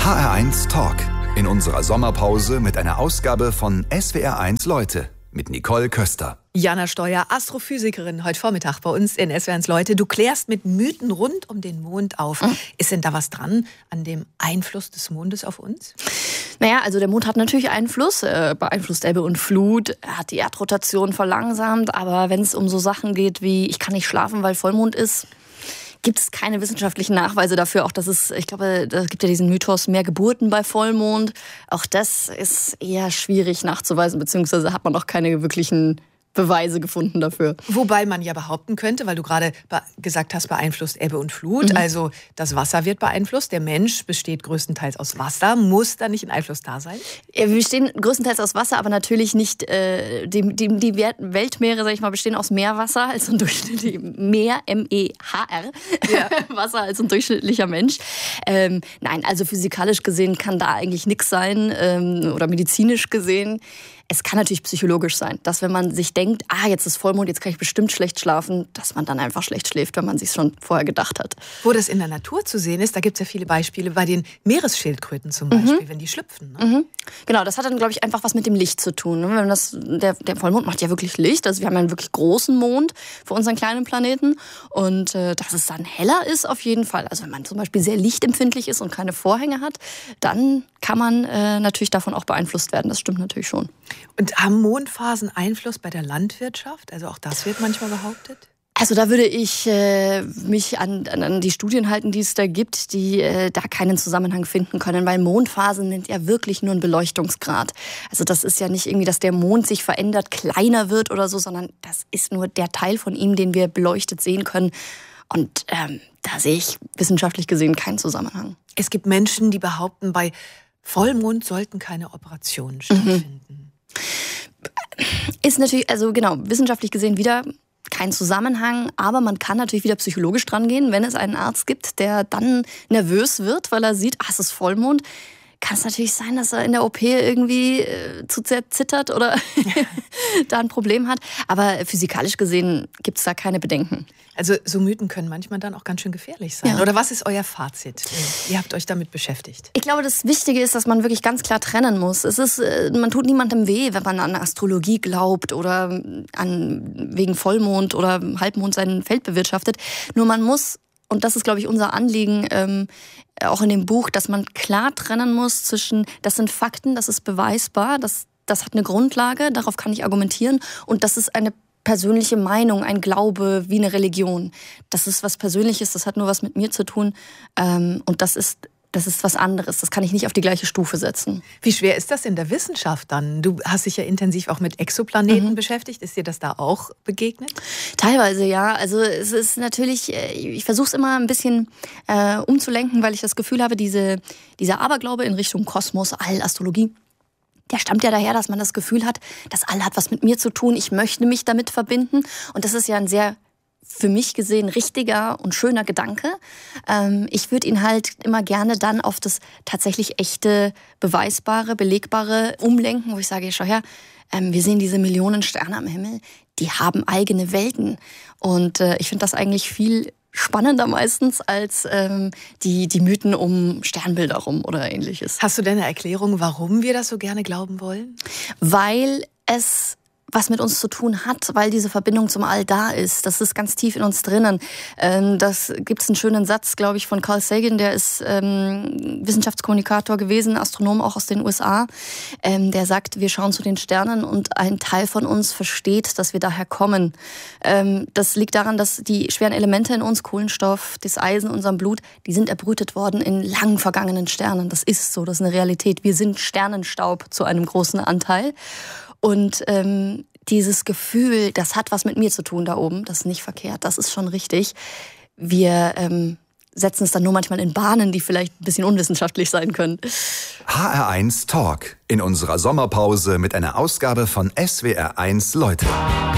HR1 Talk. In unserer Sommerpause mit einer Ausgabe von SWR1 Leute mit Nicole Köster. Jana Steuer, Astrophysikerin, heute Vormittag bei uns in SWR1 Leute. Du klärst mit Mythen rund um den Mond auf. Ist denn da was dran an dem Einfluss des Mondes auf uns? Naja, also der Mond hat natürlich Einfluss, beeinflusst Ebbe und Flut, er hat die Erdrotation verlangsamt, aber wenn es um so Sachen geht wie, ich kann nicht schlafen, weil Vollmond ist, gibt es keine wissenschaftlichen Nachweise dafür. Auch das ist, ich glaube, da gibt ja diesen Mythos, mehr Geburten bei Vollmond. Auch das ist eher schwierig nachzuweisen, beziehungsweise hat man noch keine wirklichen Beweise gefunden dafür. Wobei man ja behaupten könnte, weil du gerade gesagt hast, beeinflusst Ebbe und Flut. Also das Wasser wird beeinflusst. Der Mensch besteht größtenteils aus Wasser. Muss da nicht ein Einfluss da sein? Wir bestehen größtenteils aus Wasser, aber natürlich nicht die Weltmeere, sag ich mal, bestehen aus Meerwasser als ein durchschnittlicher Meer, M-E-H-R, ja. Wasser als ein durchschnittlicher Mensch. Nein, also physikalisch gesehen kann da eigentlich nichts sein oder medizinisch gesehen. Es kann natürlich psychologisch sein, dass wenn man sich denkt, jetzt ist Vollmond, jetzt kann ich bestimmt schlecht schlafen, dass man dann einfach schlecht schläft, wenn man sich schon vorher gedacht hat. Wo das in der Natur zu sehen ist, da gibt es ja viele Beispiele, bei den Meeresschildkröten zum Beispiel, wenn die schlüpfen. Ne? Genau, das hat dann, glaube ich, einfach was mit dem Licht zu tun. Der Vollmond macht ja wirklich Licht, also wir haben ja einen wirklich großen Mond für unseren kleinen Planeten und dass es dann heller ist, auf jeden Fall. Also wenn man zum Beispiel sehr lichtempfindlich ist und keine Vorhänge hat, dann kann man natürlich davon auch beeinflusst werden, das stimmt natürlich schon. Und haben Mondphasen Einfluss bei der Landwirtschaft? Also auch das wird manchmal behauptet? Also da würde ich mich an die Studien halten, die es da gibt, die da keinen Zusammenhang finden können, weil Mondphasen sind ja wirklich nur ein Beleuchtungsgrad. Also das ist ja nicht irgendwie, dass der Mond sich verändert, kleiner wird oder so, sondern das ist nur der Teil von ihm, den wir beleuchtet sehen können. Und da sehe ich wissenschaftlich gesehen keinen Zusammenhang. Es gibt Menschen, die behaupten, bei Vollmond sollten keine Operationen stattfinden. Ist natürlich, also genau, wissenschaftlich gesehen wieder kein Zusammenhang, aber man kann natürlich wieder psychologisch dran gehen, wenn es einen Arzt gibt, der dann nervös wird, weil er sieht, es ist Vollmond. Kann es natürlich sein, dass er in der OP irgendwie zu sehr zittert oder da ein Problem hat. Aber physikalisch gesehen gibt es da keine Bedenken. Also so Mythen können manchmal dann auch ganz schön gefährlich sein. Ja. Oder was ist euer Fazit? Ihr habt euch damit beschäftigt. Ich glaube, das Wichtige ist, dass man wirklich ganz klar trennen muss. Man tut niemandem weh, wenn man an Astrologie glaubt oder wegen Vollmond oder Halbmond sein Feld bewirtschaftet. Nur man muss, und das ist, glaube ich, unser Anliegen, auch in dem Buch, dass man klar trennen muss zwischen, das sind Fakten, das ist beweisbar, das hat eine Grundlage, darauf kann ich argumentieren und das ist eine persönliche Meinung, ein Glaube wie eine Religion. Das ist was Persönliches, das hat nur was mit mir zu tun und das ist was anderes. Das kann ich nicht auf die gleiche Stufe setzen. Wie schwer ist das in der Wissenschaft dann? Du hast dich ja intensiv auch mit Exoplaneten beschäftigt. Ist dir das da auch begegnet? Teilweise, ja. Also es ist natürlich, ich versuche es immer ein bisschen umzulenken, weil ich das Gefühl habe, dieser Aberglaube in Richtung Kosmos, All, Astrologie, der stammt ja daher, dass man das Gefühl hat, das All hat was mit mir zu tun, ich möchte mich damit verbinden. Und das ist ja ein sehr, für mich gesehen, richtiger und schöner Gedanke. Ich würde ihn halt immer gerne dann auf das tatsächlich echte, beweisbare, belegbare umlenken, wo ich sage, schau her, wir sehen diese Millionen Sterne am Himmel, die haben eigene Welten. Und ich finde das eigentlich viel spannender meistens als die Mythen um Sternbilder rum oder ähnliches. Hast du denn eine Erklärung, warum wir das so gerne glauben wollen? Weil es was mit uns zu tun hat, weil diese Verbindung zum All da ist. Das ist ganz tief in uns drinnen. Das gibt's einen schönen Satz, glaube ich, von Carl Sagan, der ist Wissenschaftskommunikator gewesen, Astronom auch aus den USA. Der sagt, wir schauen zu den Sternen und ein Teil von uns versteht, dass wir daher kommen. Das liegt daran, dass die schweren Elemente in uns, Kohlenstoff, das Eisen in unserem Blut, die sind erbrütet worden in lang vergangenen Sternen. Das ist so, das ist eine Realität. Wir sind Sternenstaub zu einem großen Anteil. Und dieses Gefühl, das hat was mit mir zu tun da oben, das ist nicht verkehrt, das ist schon richtig. Wir setzen es dann nur manchmal in Bahnen, die vielleicht ein bisschen unwissenschaftlich sein können. HR1 Talk in unserer Sommerpause mit einer Ausgabe von SWR1 Leute.